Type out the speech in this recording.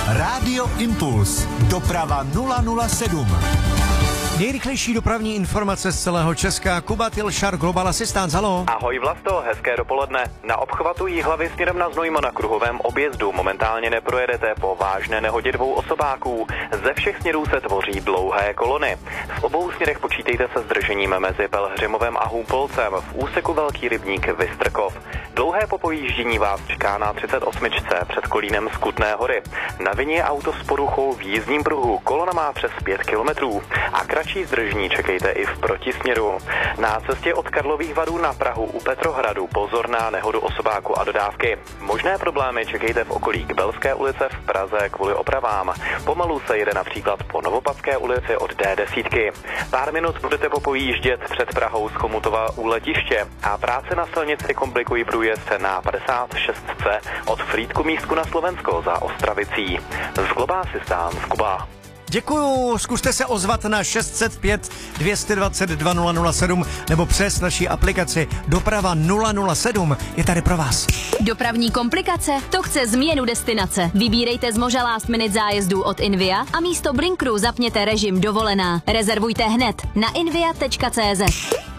Rádio Impuls. Doprava 007. Nejrychlejší dopravní informace z celého Česka. Kuba Tilšar, Global Assistance, halo. Ahoj Vlasto, hezké dopoledne. Na obchvatu Jihlavy směrem na Znojmo na kruhovém objezdu momentálně neprojedete po vážné nehodě dvou osobáků. Ze všech směrů se tvoří dlouhé kolony. V obou směrech počítejte se zdržením mezi Pelhřimovem a Humpolcem v úseku Velký Rybník Vystrkov. Dlouhé popojíždění vás čeká na 38 před Kolínem z Kutné Hory. Na vině je auto s poruchou v jízdním pruhu, kolona má přes 5 kilometrů a kratší zdržení čekejte i v protisměru. Na cestě od Karlových Varů na Prahu u Petrohradu pozor na nehodu osobáku a dodávky. Možné problémy čekejte v okolí Kbelské ulice v Praze kvůli opravám. Pomalu se jede například po Novopadské ulici od D10. Pár minut budete popojíždět před Prahou z Chomutova u letiště a práce na silnici komplikují průjezd na 56 od Frýdku místku na Slovensko za Ostravicí. Z Global Assistance Kuba. Děkuju, zkuste se ozvat na 605 220 2007 nebo přes naší aplikaci Doprava 007 je tady pro vás. Dopravní komplikace? To chce změnu destinace. Vybírejte z moža last minute zájezdů od Invia a místo Blinkru zapněte režim dovolená. Rezervujte hned na invia.cz.